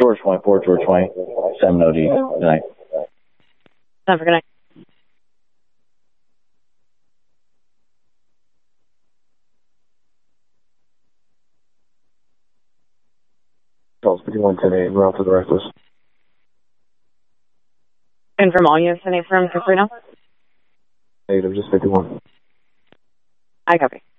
George 24, George 20, 7 OD tonight. Have a good night. Calls 5110 we're out to the reckless. And from all units, the name from Caprino? Negative, just 51. I copy.